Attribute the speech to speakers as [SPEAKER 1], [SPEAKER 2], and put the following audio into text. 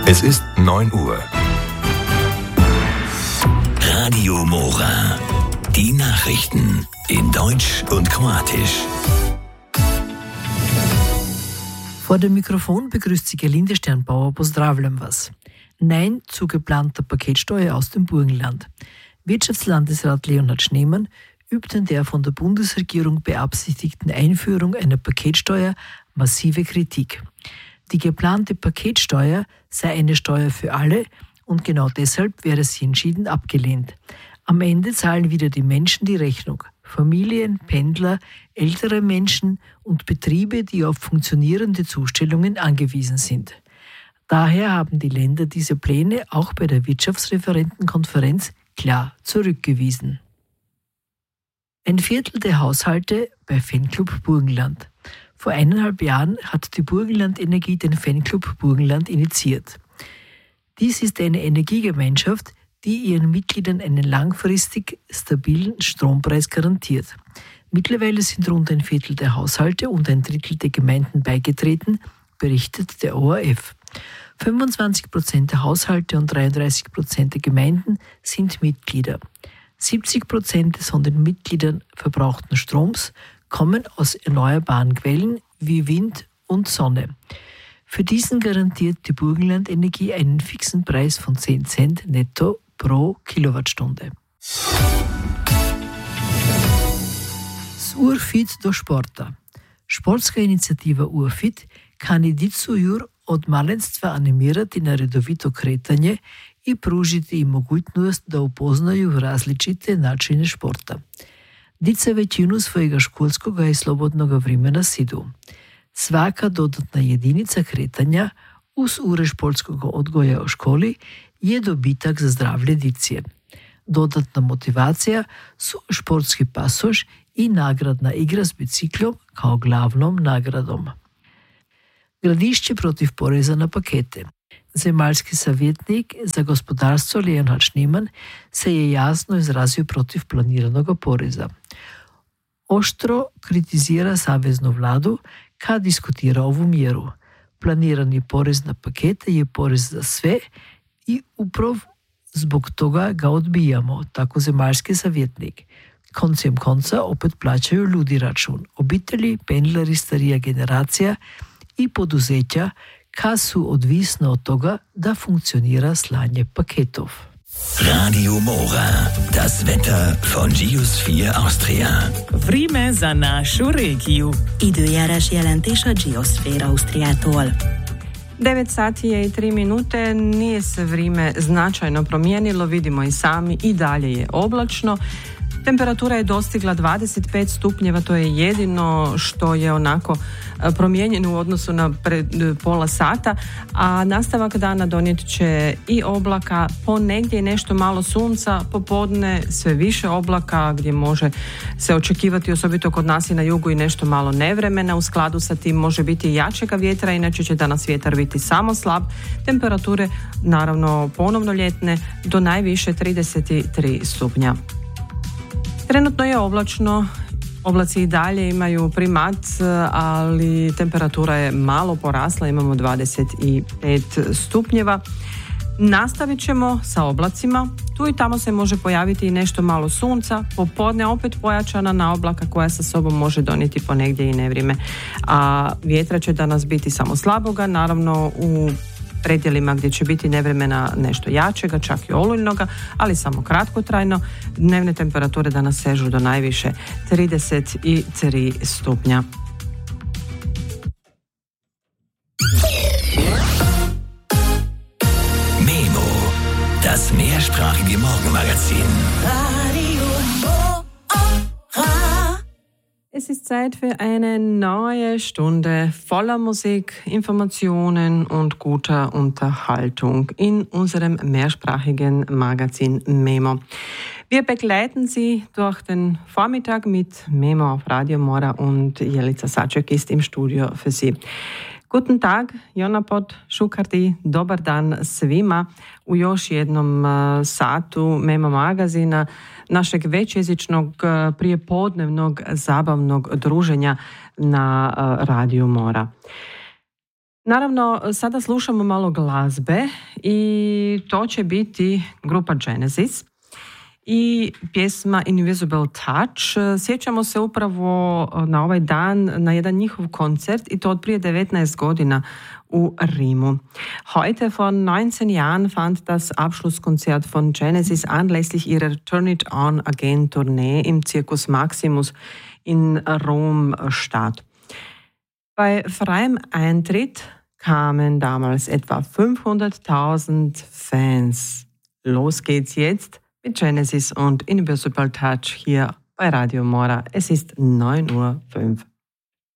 [SPEAKER 1] Es ist 9 Uhr.
[SPEAKER 2] Radio Mora. Die Nachrichten in Deutsch und Kroatisch.
[SPEAKER 3] Vor dem Mikrofon begrüßt Sie Gerlinde Sternbauer, pozdravljam vas. Nein zu geplanter Paketsteuer aus dem Burgenland. Wirtschaftslandesrat Leonhard Schneemann übt in der von der Bundesregierung beabsichtigten Einführung einer Paketsteuer massive Kritik. Die geplante Paketsteuer sei eine Steuer für alle und genau deshalb wäre sie entschieden abgelehnt. Am Ende zahlen wieder die Menschen die Rechnung. Familien, Pendler, ältere Menschen und Betriebe, die auf funktionierende Zustellungen angewiesen sind. Daher haben die Länder diese Pläne auch bei der Wirtschaftsreferentenkonferenz klar zurückgewiesen. Ein Viertel der Haushalte bei Fanclub Burgenland. Vor 1,5 Jahren hat die Burgenland Energie den Fanclub Burgenland initiiert. Dies ist eine Energiegemeinschaft, die ihren Mitgliedern einen langfristig stabilen Strompreis garantiert. Mittlerweile sind rund ein Viertel der Haushalte und ein Drittel der Gemeinden beigetreten, berichtet der ORF. 25% der Haushalte und 33% der Gemeinden sind Mitglieder. 70% des von den Mitgliedern verbrauchten Stroms kommen aus erneuerbaren Quellen wie Wind und Sonne. Für diesen garantiert die Burgenland Energie einen fixen Preis von 10 Cent netto pro Kilowattstunde. Urfit do sporta. Športska inicijativa Urfit kandidicu jur od malenstva animirati na redovito kretanje i pružiti im mogućnost da upoznaju različite načine športa. Dica većinu svojega školskog i slobodnog vremena sidu. Svaka dodatna jedinica kretanja uz ure športskog odgoja u školi je dobitak za zdravlje dice. Dodatna motivacija su športski pasoš i nagradna igra s biciklom kao glavnom nagradom. Gledišće protiv poreza na pakete. Zemaljski savjetnik za gospodarstvo Leonhard Schneemann se je jasno izrazio protiv planiranog poreza. Oštro kritizira saveznu vladu kad diskutira ovu mjeru. Planirani porez na pakete je porez za sve i upravo zbog toga ga odbijamo, tako zemaljski savjetnik. Koncem konca opet plaćaju ljudi račun. Obitelji, pendleri, starija generacija i poduzeća kad su odvisno od toga da funkcionira slanje paketov.
[SPEAKER 2] Radio Mora. Das Wetter von Geosphere Austria.
[SPEAKER 4] Vreme za našu regiju.
[SPEAKER 5] Időjárás jelentés a Geosphere Austriától.
[SPEAKER 6] 9 sati je i 3 minute, nije se vrijeme značajno promijenilo, vidimo i sami, i dalje je oblačno. Temperatura je dostigla 25 stupnjeva, to je jedino što je onako promijenjeno u odnosu na pola sata, a nastavak dana donijet će i oblaka, ponegdje i nešto malo sunca, popodne sve više oblaka gdje može se očekivati, osobito kod nas i na jugu, i nešto malo nevremena. U skladu sa tim može biti jačega vjetra, inače će danas vjetar biti samo slab. Temperature naravno ponovno ljetne do najviše 33 stupnja. Trenutno je oblačno, oblaci i dalje imaju primat, ali temperatura je malo porasla, imamo 25 stupnjeva. Nastavit ćemo sa oblacima, tu i tamo se može pojaviti i nešto malo sunca, popodne opet pojačana na oblaka koja sa sobom može donijeti ponegdje i nevrijeme. A vjetra će danas biti samo slaboga, naravno u predjelima gdje će biti nevremena nešto jačega, čak i olujnoga, ali samo kratkotrajno. Dnevne temperature danas sežu do najviše 33 stupnja.
[SPEAKER 2] Memo. Das mehrsprachige Morgenmagazin.
[SPEAKER 6] Es ist Zeit für eine neue Stunde voller Musik, Informationen und guter Unterhaltung in unserem mehrsprachigen Magazin Memo. Wir begleiten Sie durch den Vormittag mit Memo auf Radio Mora und Jelica Saček ist im Studio für Sie. Guten Tag, Jonapod Šukardi, dobar dan svima u još jednom satu Memo magazina, našeg većjezičnog prijepodnevnog zabavnog druženja na Radiju Mora. Naravno, sada slušamo malo glazbe i to će biti grupa Genesis i pjesma Invisible Touch. Sjećamo se upravo na ovaj dan na jedan njihov koncert i to od prije 19 godina u Rimu. Heute vor 19 Jahren fand das Abschlusskonzert von Genesis anlässlich ihrer Turn It On Again Tournee im Circus Maximus in Rom statt. Bei freiem Eintritt kamen damals etwa 500.000 Fans. Los geht's jetzt mit Genesis und Invisible Touch hier bei Radio Mora. Es ist 9:05 Uhr.